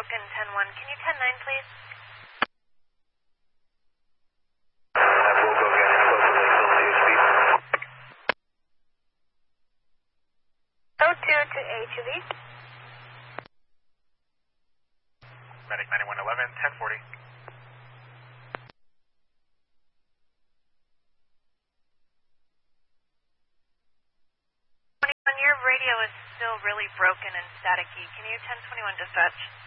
broken, 10-1. Can you 10-9, please? We'll go get it. Close to CHB. 02 to HUV. Medic 9111, 1040. Your radio is still really broken and staticky. Can you 1021 dispatch?